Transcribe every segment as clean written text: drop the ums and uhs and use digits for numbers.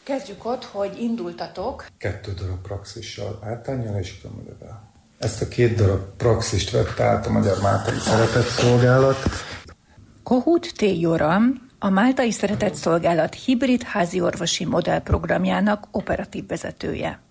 Kezdjük ott, hogy indultatok 2 darab praxissal, Ártánnyal és Kömlővel. Ezt a 2 darab praxist vette át a Magyar Máltai Szeretetszolgálat. Kohut T. Joram, a Máltai Szeretetszolgálat hibrid háziorvosi modellprogramjának operatív vezetője.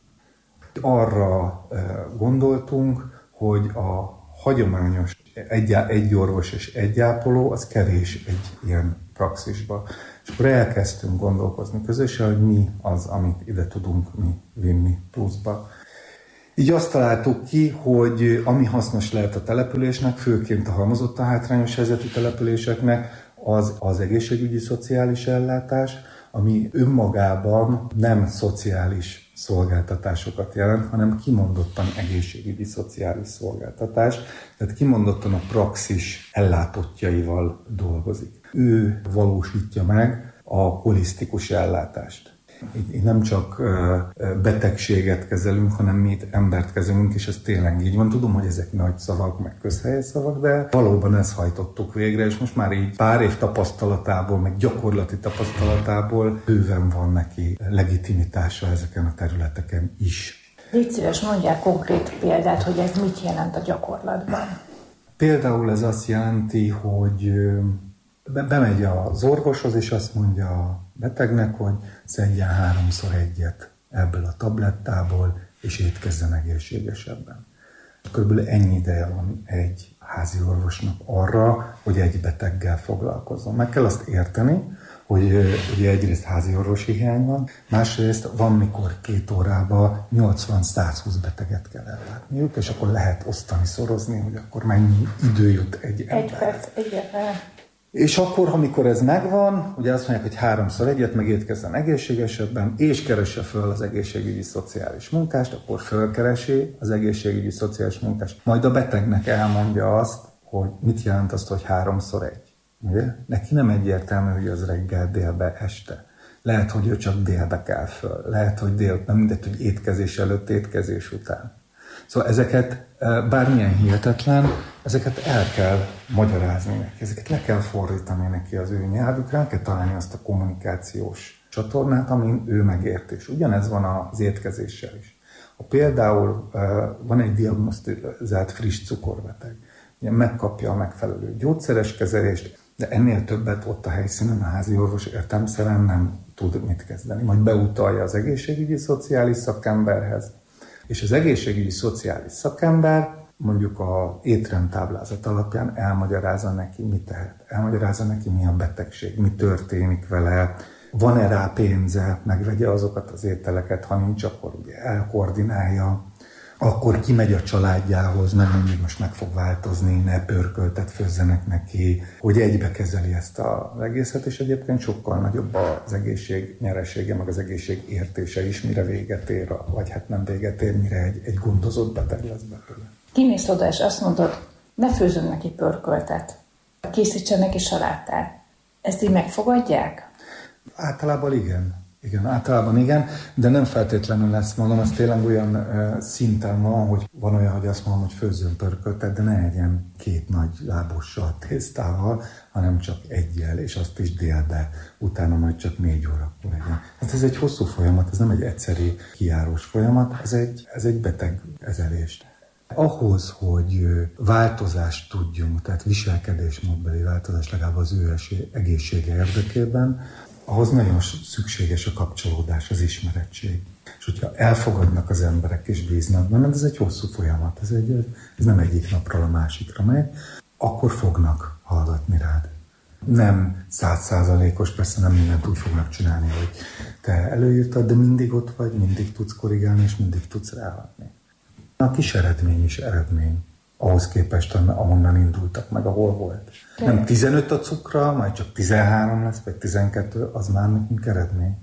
Arra gondoltunk, hogy a hagyományos egy orvos és egy ápoló, az kevés egy ilyen praxisba. És akkor elkezdtünk gondolkozni közösen, hogy mi az, amit ide tudunk mi vinni pluszba. Így azt találtuk ki, hogy ami hasznos lehet a településnek, főként a halmozottan hátrányos helyzetű településeknek, az egészségügyi szociális ellátás, ami önmagában nem szociális szolgáltatásokat jelent, hanem kimondottan egészségügyi szociális szolgáltatás, tehát kimondottan a praxis ellátottjaival dolgozik. Ő valósítja meg a holisztikus ellátást. Itt nem csak betegséget kezelünk, hanem mi itt embert kezelünk, és ez tényleg így van. Tudom, hogy ezek nagy szavak, meg közhelyes szavak, de valóban ezt hajtottuk végre, és most már így pár év tapasztalatából, meg gyakorlati tapasztalatából bőven van neki legitimitása ezeken a területeken is. Légy szíves, mondjál konkrét példát, hogy ez mit jelent a gyakorlatban. Például ez azt jelenti, hogy bemegy az orvoshoz, és azt mondja a betegnek, hogy szedjen 3-szor egyet ebből a tablettából, és étkezzen egészségesebben. Körülbelül ennyi ideje van egy házi orvosnak arra, hogy egy beteggel foglalkozzon. Meg kell azt érteni, hogy ugye egyrészt házi orvosi hiány van, másrészt van, mikor 2 órában 80-120 beteget kell ellátniuk, és akkor lehet osztani, szorozni, hogy akkor mennyi idő jut egy emberre. 1 perc, egyetlen. És akkor, amikor ez megvan, ugye azt mondják, hogy 3-szor egyet, meg étkezzen egészségesebben, és keresse föl az egészségügyi szociális munkást, akkor fölkeresi az egészségügyi szociális munkást. Majd a betegnek elmondja azt, hogy mit jelent azt, hogy 3-szor egy. Ugye? Neki nem egyértelmű, hogy az reggel, délbe, este. Lehet, hogy ő csak délbe kell föl. Lehet, hogy nem mindegy, hogy étkezés előtt, étkezés után. Szóval ezeket, bármilyen hihetetlen, ezeket el kell magyarázni neki, ezeket le kell fordítani neki az ő nyelvükre, el kell találni azt a kommunikációs csatornát, amin ő megért, és ugyanez van az étkezéssel is. Ha például van egy diagnosztizált friss cukorbeteg, ugye megkapja a megfelelő gyógyszeres kezelést, de ennél többet ott a helyszínen a házi orvos értelemszerűen nem tud mit kezdeni. Majd beutalja az egészségügyi szociális szakemberhez, és az egészségügyi szociális szakember mondjuk az étrendtáblázat alapján elmagyarázza neki, mit tehet. Elmagyarázza neki, mi a betegség, mi történik vele, van-e rá pénze, megvegye azokat az ételeket, ha nincs, akkor ugye elkoordinálja, akkor kimegy a családjához, mert mondjuk most meg fog változni, ne pörköltet főzzenek neki, hogy egybe kezeli ezt az egészet, és egyébként sokkal nagyobb az egészség nyeresége, meg az egészség értése is, mire véget ér, vagy hát nem véget ér, mire egy gondozott beteg lesz belőle. Kimész oda, és azt mondod, ne főzzön neki pörköltet, készítsen neki salátát. Ezt így megfogadják? Általában igen. Igen, általában igen, de nem feltétlenül ezt mondom, ez tényleg olyan szinten van, hogy van olyan, hogy azt mondom, hogy főzzön pörköltet, de ne egyen 2 nagy lábossal tésztával, hanem csak egyel, és azt is délbe, utána majd csak 4 órakor legyen. Hát ez egy hosszú folyamat, ez nem egy egyszeri kijárós folyamat, ez egy beteg kezelés. Ahhoz, hogy változást tudjunk, tehát viselkedésmódbeli változást legalább az ő egészsége érdekében, ahhoz nagyon szükséges a kapcsolódás, az ismerettség. És hogyha elfogadnak az emberek és bíznak benned, ez egy hosszú folyamat, ez nem egyik napról a másikra megy, akkor fognak hallgatni rád. Nem 100%-os, persze nem mindent úgy fognak csinálni, hogy te előírtad, de mindig ott vagy, mindig tudsz korrigálni, és mindig tudsz ráhatni. A kis eredmény is eredmény, ahhoz képest, ahonnan indultak meg, ahol volt. Nem 15 a cukra, majd csak 13 lesz, vagy 12, az már nekünk eredmény.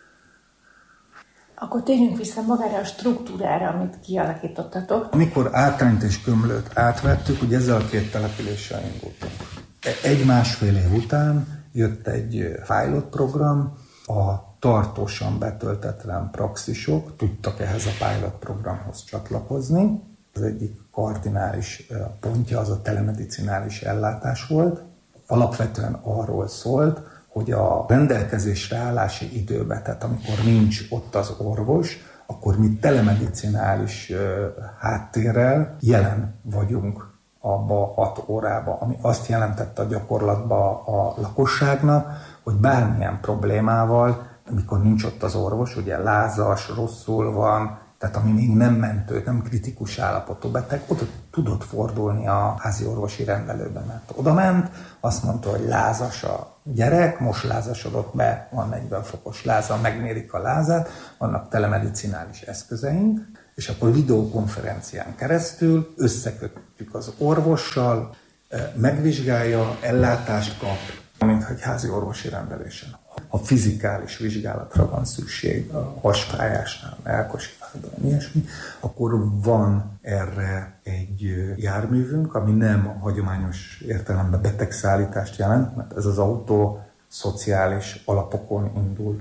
Akkor térjünk vissza magára a struktúrára, amit kialakítottatok. Amikor Ártányt és Kömlőt átvettük, ugye ezzel a 2 településsel indultunk. 1-1,5 év után jött egy pilot program, a tartósan betöltetlen praxisok tudtak ehhez a pilot programhoz csatlakozni. Az egyik kardinális pontja az a telemedicinális ellátás volt. Alapvetően arról szólt, hogy a rendelkezésre állási időben, tehát amikor nincs ott az orvos, akkor mi telemedicinális háttérrel jelen vagyunk abba a 6 órába, ami azt jelentette a gyakorlatban a lakosságnak, hogy bármilyen problémával, amikor nincs ott az orvos, ugye lázas, rosszul van, tehát ami még nem mentő, nem kritikus állapotú beteg, oda tudott fordulni a házi orvosi rendelőbe, mert oda ment, azt mondta, hogy lázas a gyerek, most lázasodott be, van 40 fokos láza, megmérik a lázát, vannak telemedicinális eszközeink, és akkor videokonferencián keresztül összekötjük az orvossal, megvizsgálja, ellátást kap, mint egy házi orvosi rendelésen. Ha fizikális vizsgálatra van szükség, a hasfájásnál, melkosifájdalom, ilyesmi, akkor van erre egy járművünk, ami nem hagyományos értelemben betegszállítást jelent, mert ez az autó szociális alapokon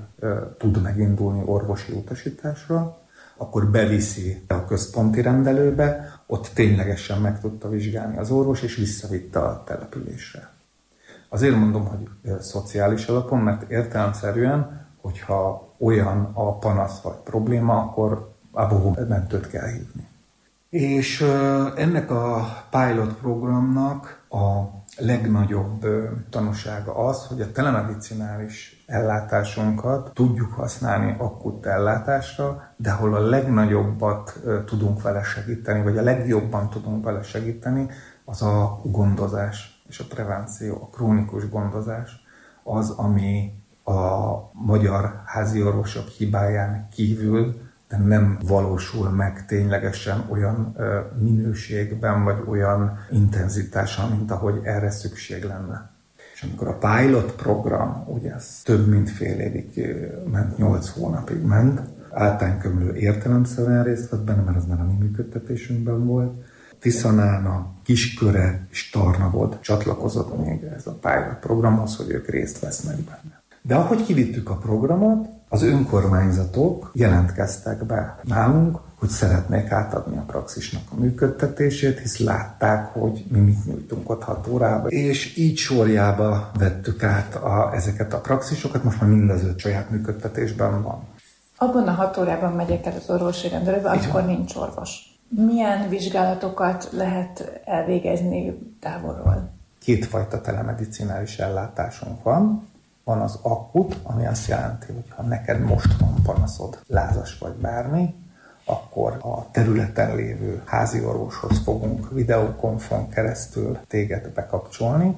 tud megindulni orvosi utasításra, akkor beviszi a központi rendelőbe, ott ténylegesen meg tudta vizsgálni az orvos, és visszavitte a településre. Azért mondom, hogy szociális alapon, mert értelemszerűen, hogyha olyan a panasz vagy probléma, akkor abból mentőt kell hívni. És ennek a pilot programnak a legnagyobb tanúsága az, hogy a telemedicinális ellátásunkat tudjuk használni akut ellátásra, de ahol a legnagyobbat tudunk vele segíteni, vagy a legjobban tudunk vele segíteni, az a gondozás és a prevenció, a krónikus gondozás az, ami a magyar háziorvosok hibáján kívül, de nem valósul meg ténylegesen olyan minőségben, vagy olyan intenzitással, mint ahogy erre szükség lenne. És amikor a pilot program, ugye ez több mint fél évig ment, 8 hónapig ment, Áltaánykömlő értelemszerűen részt vett benne, mert az már a mi működtetésünkben volt, Tiszanána, Kisköre és Tarnavod csatlakozott még ez a pilot programhoz, hogy ők részt vesznek benne. De ahogy kivittük a programot, az önkormányzatok jelentkeztek be nálunk, hogy szeretnék átadni a praxisnak a működtetését, hisz látták, hogy mi mit nyújtunk ott 6 órába. És így sorjába vettük át ezeket a praxisokat, most már mind az 5 saját működtetésben van. Abban a 6 órában megyek el az orvosi rendelőbe, akkor nincs orvos. Milyen vizsgálatokat lehet elvégezni távolról? 2 fajta telemedicinális ellátásunk van. Van az akut, ami azt jelenti, hogy ha neked most van panaszod, lázas vagy bármi, akkor a területen lévő házi orvoshoz fogunk videokonfon keresztül téged bekapcsolni.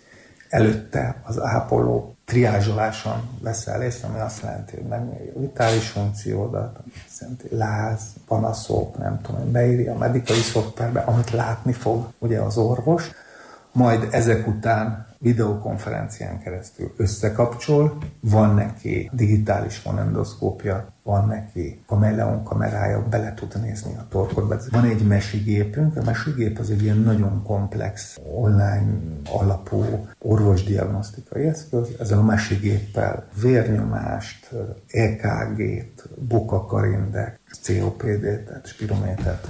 Előtte az ápoló triázsoláson veszel részt, ami azt jelenti, hogy megméri a vitális funkciódat, ami azt jelenti láz, panaszok, nem tudom, beírja a medikai szoftverbe, amit látni fog ugye az orvos, majd ezek után videokonferencián keresztül összekapcsol, van neki digitális fonendoszkópja, van neki kameleon kamerája, bele tud nézni a torkodba. Van egy mesigépünk, a mesigép az egy ilyen nagyon komplex, online alapú orvosdiagnosztikai eszköz. Ezzel a mesigéppel vérnyomást, EKG-t, Bokakarindek, COPD-t, tehát spirométert,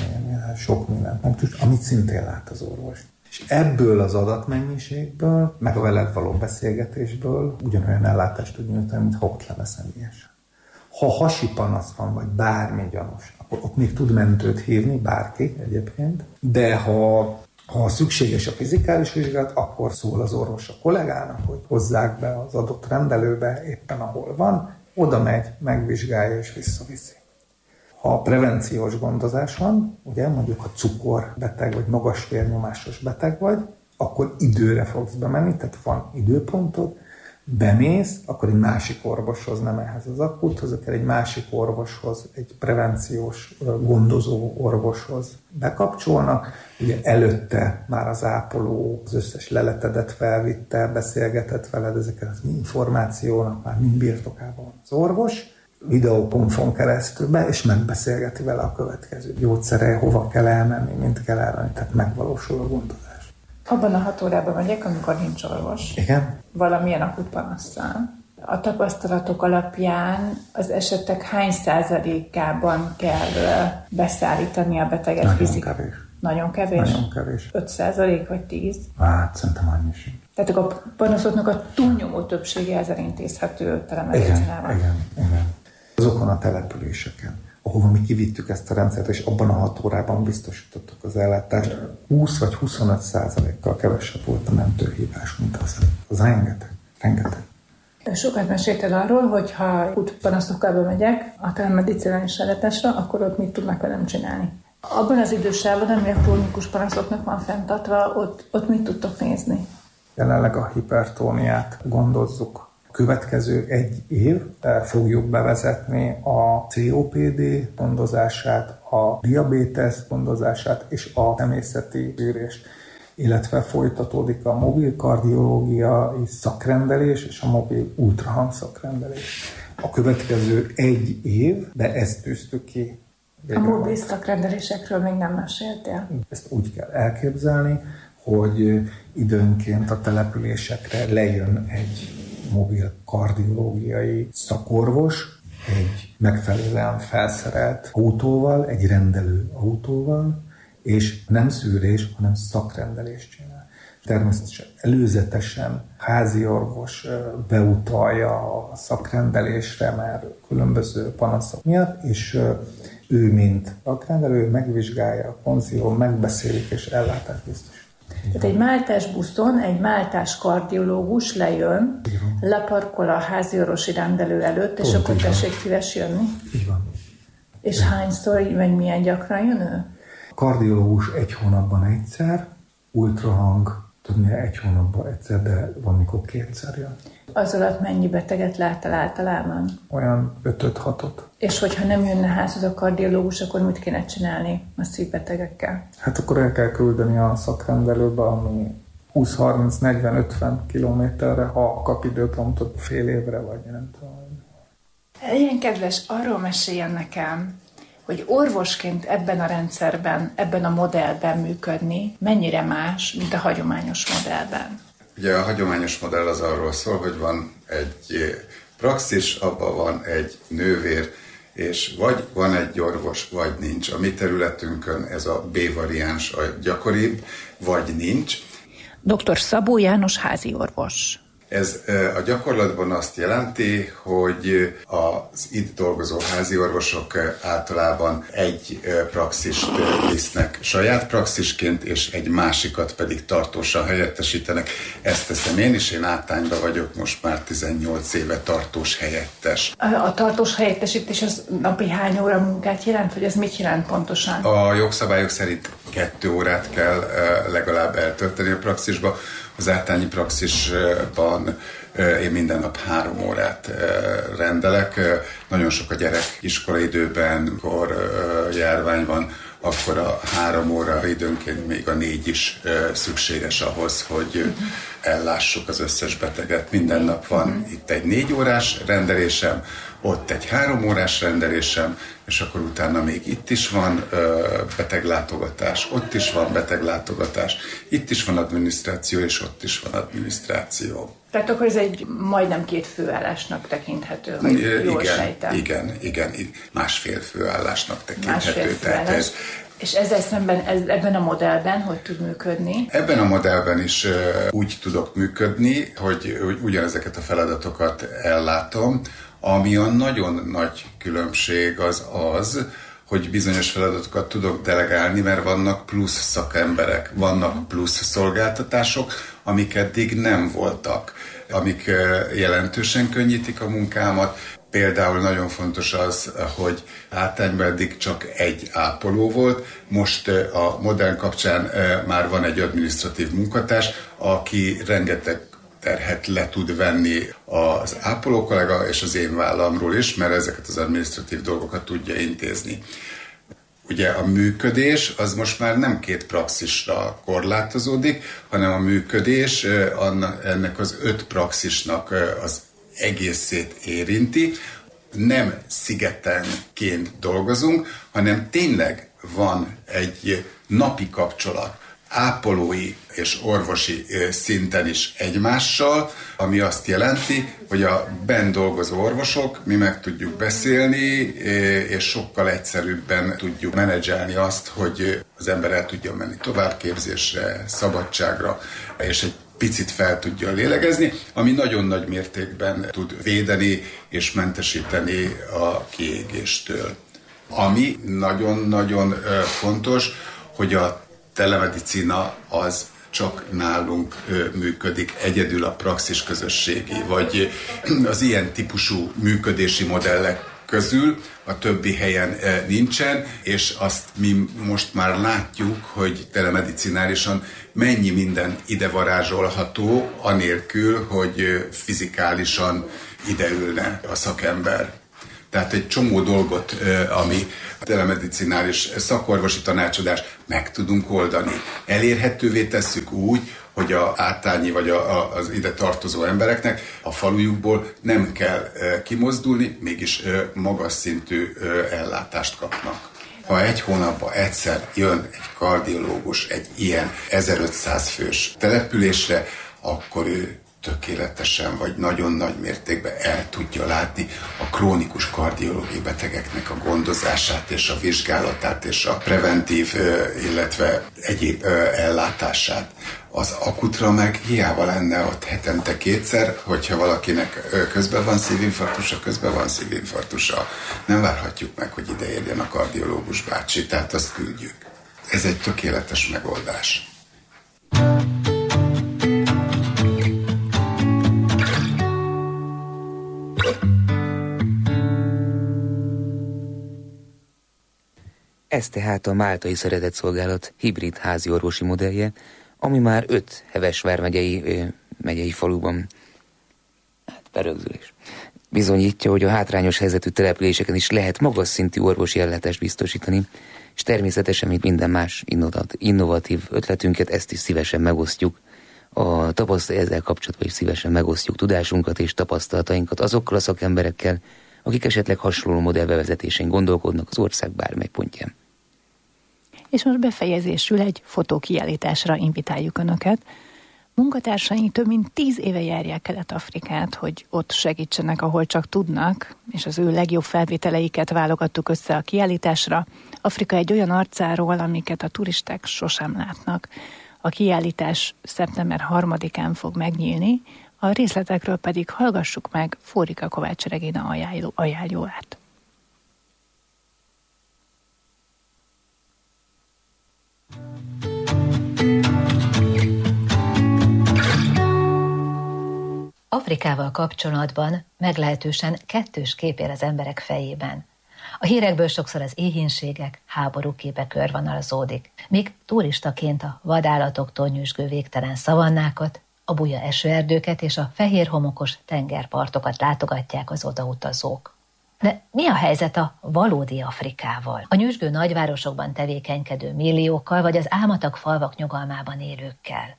sok mindent, amit szintén lát az orvos. És ebből az adatmennyiségből, meg a veled való beszélgetésből ugyanolyan ellátást tud nyújtani, mint ha ott lenne személyesen. Ha hasi panasz van, vagy bármi gyanús, akkor ott még tud mentőt hívni, bárki egyébként, de ha szükséges a fizikális vizsgálat, akkor szól az orvos a kollégának, hogy hozzák be az adott rendelőbe éppen ahol van, oda megy, megvizsgálja és visszaviszi. Ha prevenciós gondozás van, ugye mondjuk ha cukorbeteg vagy magas vérnyomásos beteg vagy, akkor időre fogsz bemenni, tehát van időpontod, bemész, akkor egy másik orvoshoz, nem ehhez az akuthoz, akkor egy másik orvoshoz, egy prevenciós gondozó orvoshoz bekapcsolnak. Ugye előtte már az ápoló az összes leletedet felvitte, beszélgetett veled, ezeket az információnak már mind birtokában van az orvos, videokonfon keresztül be, és megbeszélgeti vele a következő gyógyszere, hova kell elmenni, mint kell elmenni, tehát megvalósul a gondozás. Abban a 6 órában megyek, amikor nincs orvos. Igen. Valamilyen akut panasszal. A tapasztalatok alapján az esetek hány százalékában kell beszállítani a beteget Nagyon kevés. Nagyon kevés? Nagyon kevés. 5% vagy 10%? Hát, szerintem annyi sem. Tehát a panaszoknak a túlnyomó többsége ezzel intézhető telemedicinával. Igen. Azokon a településeken, ahova mi kivittük ezt a rendszert, és abban a 6 órában biztosítottuk az ellátást, 20 vagy 25%-kal kevesebb volt a mentőhívás, mint az. Az rengeteg. Sokat meséltél arról, hogy ha útpanaszokkal bemegyek a telemedicinális ellátásra, akkor ott mit tudnak velem csinálni. Abban az idősávban, ami a krónikus panaszoknak van fenntartva, ott mit tudtok nézni? Jelenleg a hipertóniát gondozzuk. A következő 1 év fogjuk bevezetni a COPD gondozását, a diabétesz gondozását és a emészeti szűrést, illetve folytatódik a mobil kardiológiai szakrendelés és a mobil ultrahang szakrendelés. A következő 1 évben ezt tűztük ki. A mobil szakrendelésekről még nem meséltél. Ezt úgy kell elképzelni, hogy időnként a településekre lejön egy mobil kardiológiai szakorvos, egy megfelelően felszerelt autóval, egy rendelő autóval, és nem szűrés, hanem szakrendelést csinál. Természetesen előzetesen házi orvos beutalja a szakrendelésre, mert különböző panaszok miatt, és ő, mint szakrendelő, megvizsgálja a konzió, megbeszélik és ellátást biztos. Tehát egy máltás buszon egy máltás kardiológus lejön, leparkol a háziorvosi rendelő előtt, és akkor tessék szíves jönni? Így van. És hányszor, vagy milyen gyakran jön ő? A kardiológus 1 hónapban egyszer, ultrahang többnyire 1 hónapban egyszer, de van mikor 2-szer jön. Az alatt mennyi beteget láttál általában? Olyan 5-6-ot. És hogyha nem jönne házhoz a kardiológus, akkor mit kéne csinálni a szívbetegekkel? Hát akkor el kell küldeni a szakrendelőbe, ami 20-30-40-50 kilométerre, ha kap időpontot fél évre, vagy nem tudom. Ilyen kedves, arról meséljen nekem, hogy orvosként ebben a rendszerben, ebben a modellben működni mennyire más, mint a hagyományos modellben. Ugye a hagyományos modell az arról szól, hogy van egy praxis, abban van egy nővér, és vagy van egy orvos, vagy nincs. A mi területünkön ez a B-variáns a gyakoribb, vagy nincs. Dr. Szabó János háziorvos. Ez a gyakorlatban azt jelenti, hogy az itt dolgozó háziorvosok általában egy praxist visznek saját praxisként, és egy másikat pedig tartósan helyettesítenek. Ezt teszem én is, én Átányban vagyok most már 18 éve tartós helyettes. A tartós helyettesítés az napi hány óra munkát jelent, vagy ez mit jelent pontosan? A jogszabályok szerint 2 órát kell legalább eltölteni a praxisba. Az átányi praxisban én minden nap 3 órát rendelek. Nagyon sok a gyerek iskolaidőben, amikor járvány van, akkor a 3 óra időnként még a 4 is szükséges ahhoz, hogy ellássuk az összes beteget. Minden nap van itt egy 4 órás rendelésem, ott egy 3 órás rendelésem, és akkor utána még itt is van beteglátogatás, ott is van beteglátogatás, itt is van adminisztráció, és ott is van adminisztráció. Tehát akkor ez egy majdnem 2 főállásnak tekinthető, hogy jól sejtem. Igen, 1,5 főállásnak tekinthető. És ezzel szemben ebben a modellben hogy tud működni? Ebben a modellben is úgy tudok működni, hogy ugyanezeket a feladatokat ellátom. Ami a nagyon nagy különbség az, hogy bizonyos feladatokat tudok delegálni, mert vannak plusz szakemberek, vannak plusz szolgáltatások, amik eddig nem voltak, amik jelentősen könnyítik a munkámat. Például nagyon fontos az, hogy Átányban eddig csak egy ápoló volt, most a modern kapcsán már van egy adminisztratív munkatárs, aki rengeteg terhet le tud venni az ápolókollega és az én vállamról is, mert ezeket az adminisztratív dolgokat tudja intézni. Ugye a működés az most már nem 2 praxisra korlátozódik, hanem a működés ennek az 5 praxisnak az egészét érinti. Nem szigetenként dolgozunk, hanem tényleg van egy napi kapcsolat ápolói és orvosi szinten is egymással, ami azt jelenti, hogy a benn dolgozó orvosok, mi meg tudjuk beszélni, és sokkal egyszerűbben tudjuk menedzselni azt, hogy az ember el tudjon menni továbbképzésre, szabadságra, és egy picit fel tudja lélegezni, ami nagyon nagy mértékben tud védeni és mentesíteni a kiégéstől. Ami nagyon-nagyon fontos, hogy a telemedicina az csak nálunk működik, egyedül a praxis közösségi, vagy az ilyen típusú működési modellek közül a többi helyen nincsen, és azt mi most már látjuk, hogy telemedicinálisan mennyi minden ide varázsolható, anélkül, hogy fizikálisan ideülne a szakember. Tehát egy csomó dolgot, ami a telemedicinális szakorvosi tanácsadás meg tudunk oldani. Elérhetővé tesszük úgy, hogy a átányi vagy az ide tartozó embereknek a falujukból nem kell kimozdulni, mégis magas szintű ellátást kapnak. Ha egy hónapban egyszer jön egy kardiológus egy ilyen 1500 fős településre, akkor ő tökéletesen vagy nagyon nagy mértékben el tudja látni a krónikus kardiológiai betegeknek a gondozását és a vizsgálatát és a preventív, illetve egyéb ellátását. Az akutra meg hiába lenne ott hetente 2-szer, hogyha valakinek közben van szívinfarktusa, nem várhatjuk meg, hogy ide érjen a kardiológus bácsi, tehát azt küldjük. Ez egy tökéletes megoldás. Ez tehát a Máltai Szeretetszolgálat hibrid házi orvosi modellje, ami már 5 Hevesvár megyei faluban berögzülés. Bizonyítja, hogy a hátrányos helyzetű településeken is lehet magas szintű orvosi ellátást biztosítani, és természetesen, mint minden más innovatív ötletünket, ezt is szívesen megosztjuk. Ezzel kapcsolatban is szívesen megosztjuk tudásunkat és tapasztalatainkat azokkal a szakemberekkel, akik esetleg hasonló modell bevezetésén gondolkodnak az ország bármely pontján. És most befejezésül egy fotókiállításra invitáljuk Önöket. Munkatársaink több mint 10 éve járják Kelet-Afrikát, hogy ott segítsenek, ahol csak tudnak, és az ő legjobb felvételeiket válogattuk össze a kiállításra. Afrika egy olyan arcáról, amiket a turisták sosem látnak. A kiállítás szeptember 3-án fog megnyílni, a részletekről pedig hallgassuk meg Fórika Kovács Regina ajánlóját. Afrikával kapcsolatban meglehetősen kettős kép él az emberek fejében. A hírekből sokszor az éhínségek, háború képe körvonalazódik, míg turistaként a vadállatoktól nyüzsgő végtelen szavannákat, a buja esőerdőket és a fehér homokos tengerpartokat látogatják az odautazók. De mi a helyzet a valódi Afrikával? A nyüzsgő nagyvárosokban tevékenykedő milliókkal, vagy az álmatag falvak nyugalmában élőkkel?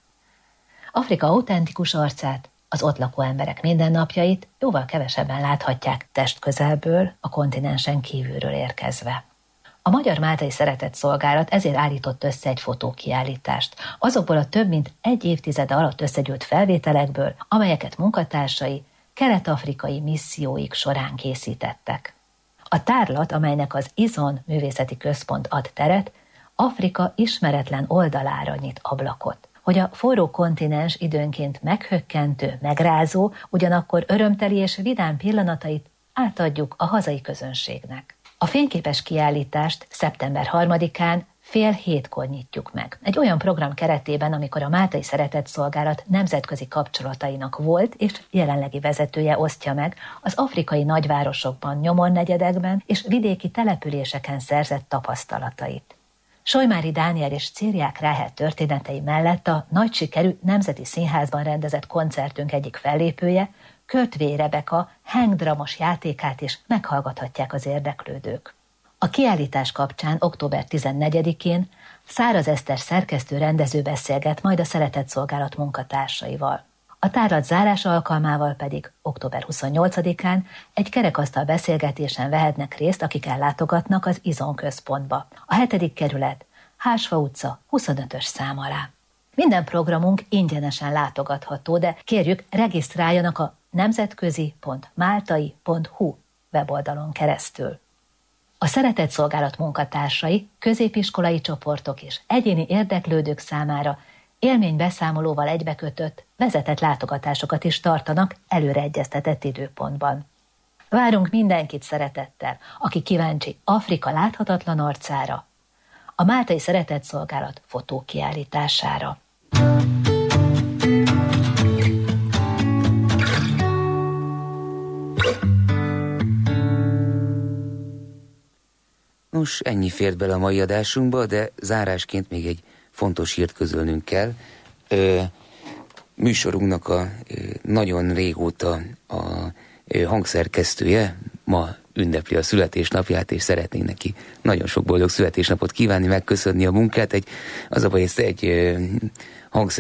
Afrika autentikus arcát, az ott lakó emberek mindennapjait jóval kevesebben láthatják testközelből, a kontinensen kívülről érkezve. A Magyar Máltai Szeretetszolgálat ezért állított össze egy fotókiállítást, azokból a több mint egy évtized alatt összegyűlt felvételekből, amelyeket munkatársai kelet-afrikai misszióik során készítettek. A tárlat, amelynek az IZON Művészeti Központ ad teret, Afrika ismeretlen oldalára nyit ablakot, hogy a forró kontinens időnként meghökkentő, megrázó, ugyanakkor örömteli és vidám pillanatait átadjuk a hazai közönségnek. A fényképes kiállítást szeptember 3-án 6:30 nyitjuk meg. Egy olyan program keretében, amikor a Máltai Szeretetszolgálat nemzetközi kapcsolatainak volt és jelenlegi vezetője osztja meg az afrikai nagyvárosokban, nyomornegyedekben és vidéki településeken szerzett tapasztalatait. Solymári Dániel és Ciriák Ráhel történetei mellett a nagy sikerű Nemzeti Színházban rendezett koncertünk egyik fellépője, Körtvé Rebeka hangdramas játékát is meghallgathatják az érdeklődők. A kiállítás kapcsán október 14-én Száraz Eszter szerkesztő rendező beszélget majd a Szeretetszolgálat munkatársaival. A tárlat zárás alkalmával pedig október 28-án egy kerekasztal beszélgetésen vehetnek részt, akik ellátogatnak az IZON központba, a 7. kerület, Hársfa utca 25-ös szám alá. Minden programunk ingyenesen látogatható, de kérjük, regisztráljanak a nemzetközi.máltai.hu weboldalon keresztül. A Szeretetszolgálat munkatársai, középiskolai csoportok és egyéni érdeklődők számára Élménybeszámolóval egybekötött, vezetett látogatásokat is tartanak előre egyeztetett időpontban. Várunk mindenkit szeretettel, aki kíváncsi Afrika láthatatlan arcára, a Máltai Szeretetszolgálat fotókiállítására. Nos, ennyi fért bele a mai adásunkba, de zárásként még egy fontos hírt közölnünk kell. Műsorunknak nagyon régóta a hangszerkesztője ma ünnepli a születésnapját, és szeretnénk neki nagyon sok boldog születésnapot kívánni, megköszönni a munkát. Az a baj, ezt egy